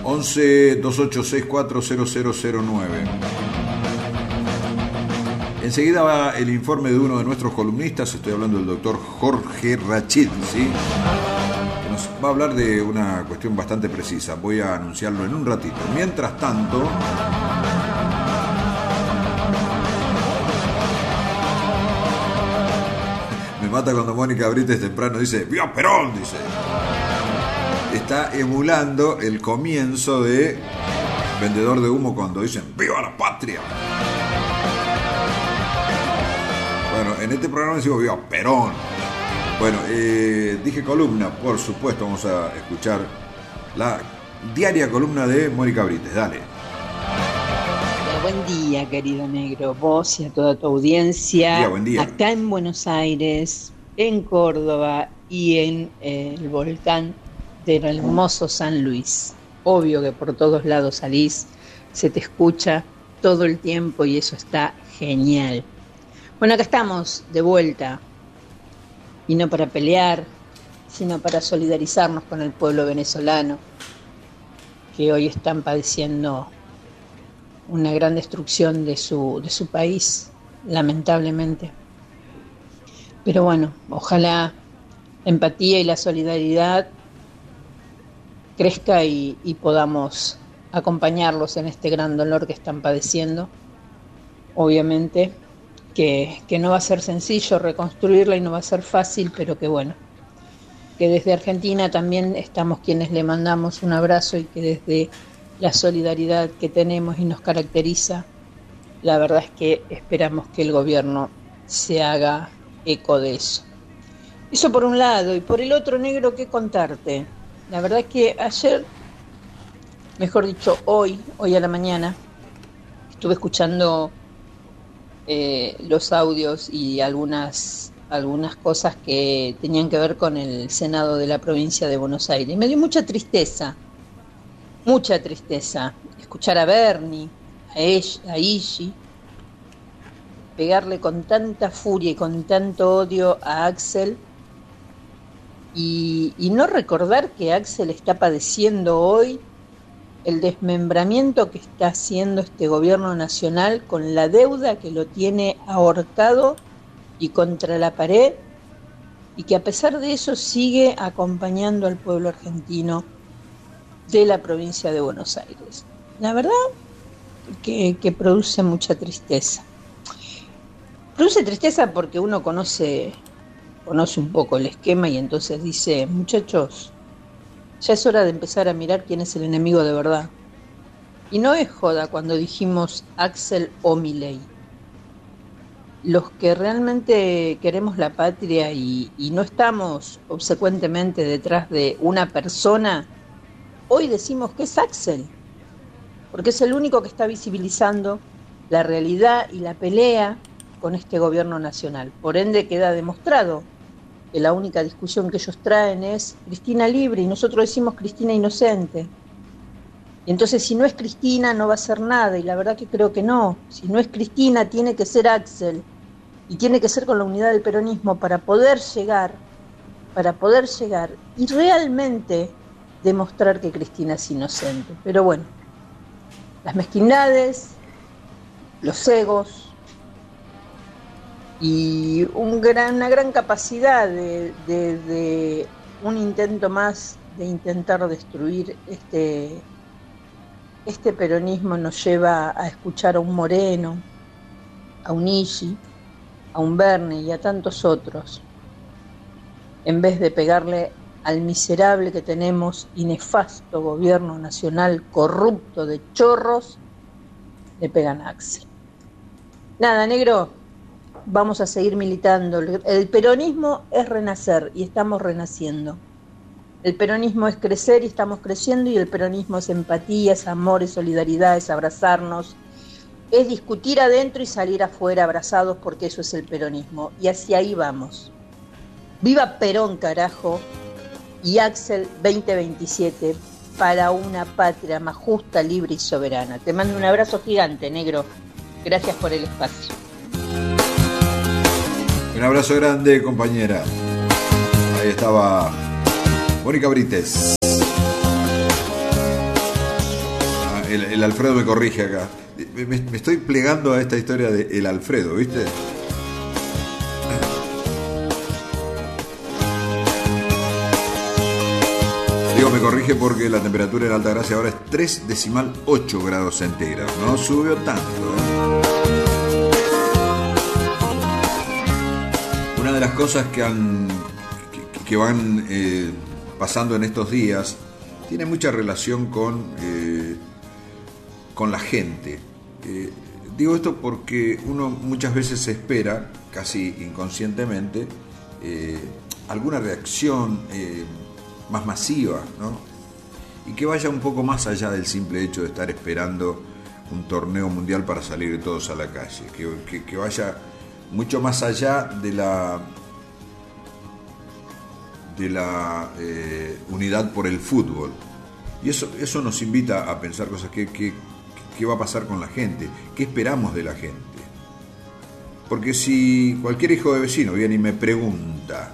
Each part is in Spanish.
11-2864-0009. Enseguida va el informe de uno de nuestros columnistas, estoy hablando del doctor Jorge Rachid, ¿sí? Que nos va a hablar de una cuestión bastante precisa. Voy a anunciarlo en un ratito. Mientras tanto, me mata cuando Mónica Brites temprano dice ¡Viva Perón!, dice. Está emulando el comienzo de Vendedor de Humo cuando dicen ¡Viva la patria! Bueno, en este programa decimos ¡Viva Perón! Bueno, dije columna, por supuesto, vamos a escuchar la diaria columna de Mónica Brites. Dale. Buen día, querido negro, vos y a toda tu audiencia. Buen día. Acá en Buenos Aires, en Córdoba y en el volcán del hermoso San Luis. Obvio que por todos lados salís, se te escucha todo el tiempo y eso está genial. Bueno, acá estamos de vuelta, y no para pelear, sino para solidarizarnos con el pueblo venezolano, que hoy están padeciendo una gran destrucción de su país, lamentablemente. Pero bueno, ojalá la empatía y la solidaridad crezca y podamos acompañarlos en este gran dolor que están padeciendo. Obviamente que no va a ser sencillo reconstruirla y no va a ser fácil, pero que bueno, que desde Argentina también estamos quienes le mandamos un abrazo y que desde la solidaridad que tenemos y nos caracteriza, la verdad es que esperamos que el gobierno se haga eco de eso. Eso por un lado, y por el otro, negro, ¿qué contarte? La verdad es que ayer, mejor dicho hoy a la mañana, estuve escuchando los audios y algunas cosas que tenían que ver con el Senado de la provincia de Buenos Aires. Me dio mucha tristeza escuchar a Bernie, a Igi, pegarle con tanta furia y con tanto odio a Axel y no recordar que Axel está padeciendo hoy el desmembramiento que está haciendo este gobierno nacional con la deuda que lo tiene ahorcado y contra la pared, y que a pesar de eso sigue acompañando al pueblo argentino de la provincia de Buenos Aires. La verdad que produce mucha tristeza. Produce tristeza porque uno conoce un poco el esquema y entonces dice, muchachos, ya es hora de empezar a mirar quién es el enemigo de verdad. Y no es joda cuando dijimos Axel o Milei. Los que realmente queremos la patria y no estamos obsecuentemente detrás de una persona, hoy decimos que es Axel, porque es el único que está visibilizando la realidad y la pelea con este gobierno nacional. Por ende queda demostrado que la única discusión que ellos traen es Cristina libre y nosotros decimos Cristina inocente. Y entonces si no es Cristina no va a ser nada, y la verdad que creo que no. Si no es Cristina tiene que ser Axel, y tiene que ser con la unidad del peronismo para poder llegar y realmente demostrar que Cristina es inocente. Pero bueno, las mezquindades, los egos y una gran capacidad de un intento más de intentar destruir este peronismo nos lleva a escuchar a un Moreno, a un Igi, a un Bernie y a tantos otros, en vez de pegarle al miserable que tenemos y nefasto gobierno nacional corrupto de chorros, le pegan a Axel. Nada, negro, vamos a seguir militando. El peronismo es renacer y estamos renaciendo. El peronismo es crecer y estamos creciendo, y el peronismo es empatía, es amor, es solidaridad, es abrazarnos, es discutir adentro y salir afuera abrazados, porque eso es el peronismo. Y hacia ahí vamos. ¡Viva Perón, carajo! Y Axel 2027 para una patria más justa, libre y soberana. Te mando un abrazo gigante, negro. Gracias por el espacio. Un abrazo grande, compañera. Ahí estaba Mónica Brites. el Alfredo me corrige acá. Me estoy plegando a esta historia de el Alfredo, ¿viste? Digo, me corrige porque la temperatura en Altagracia ahora es 3,8 grados centígrados. No subió tanto, ¿eh? Una de las cosas que van pasando en estos días tiene mucha relación con la gente. Digo esto porque uno muchas veces espera, casi inconscientemente, alguna reacción más masiva, ¿no? Y que vaya un poco más allá del simple hecho de estar esperando un torneo mundial para salir todos a la calle, que vaya mucho más allá de la unidad por el fútbol. Y eso nos invita a pensar cosas. ¿Qué va a pasar con la gente? ¿Qué esperamos de la gente? Porque si cualquier hijo de vecino viene y me pregunta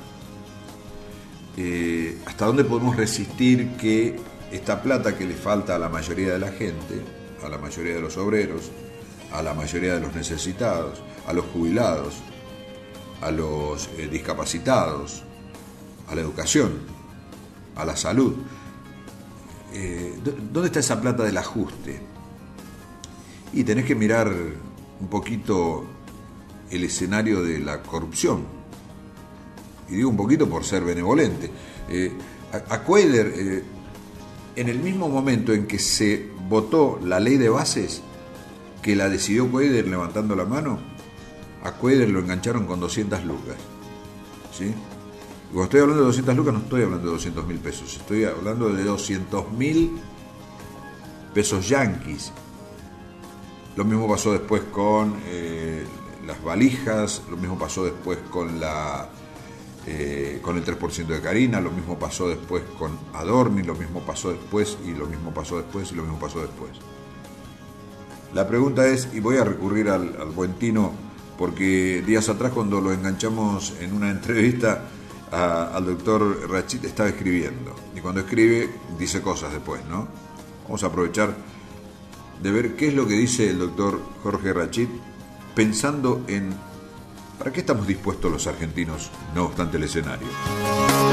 ¿hasta dónde podemos resistir que esta plata que le falta a la mayoría de la gente, a la mayoría de los obreros, a la mayoría de los necesitados, a los jubilados, a los discapacitados, a la educación, a la salud? ¿Dónde está esa plata del ajuste? Y tenés que mirar un poquito el escenario de la corrupción. Y digo un poquito por ser benevolente. A Cuéllar, en el mismo momento en que se votó la ley de bases, que la decidió Cuéllar levantando la mano, a Cuéllar lo engancharon con 200 lucas. ¿Sí? Cuando estoy hablando de 200 lucas no estoy hablando de 200.000 pesos, estoy hablando de 200.000 pesos yanquis. Lo mismo pasó después con las valijas, lo mismo pasó después con el 3% de Karina, lo mismo pasó después con Adorni, lo mismo pasó después, y lo mismo pasó después, y lo mismo pasó después. La pregunta es, y voy a recurrir al buen Tino, porque días atrás cuando lo enganchamos en una entrevista al doctor Rachid estaba escribiendo, y cuando escribe dice cosas después, ¿no? Vamos a aprovechar de ver qué es lo que dice el doctor Jorge Rachid, pensando en ¿para qué estamos dispuestos los argentinos, no obstante el escenario?